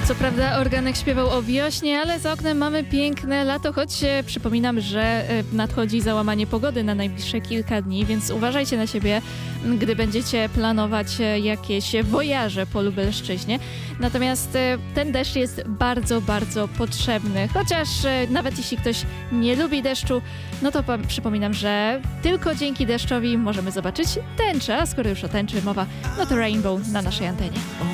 Co prawda organek śpiewał o wiośnie, ale za oknem mamy piękne lato, choć przypominam, że nadchodzi załamanie pogody na najbliższe kilka dni, więc uważajcie na siebie, gdy będziecie planować jakieś wojaże po Lubelszczyźnie. Natomiast ten deszcz jest bardzo, bardzo potrzebny, chociaż nawet jeśli ktoś nie lubi deszczu, no to przypominam, że tylko dzięki deszczowi możemy zobaczyć tęczę, a skoro już o tęczy mowa, no to Rainbow na naszej antenie.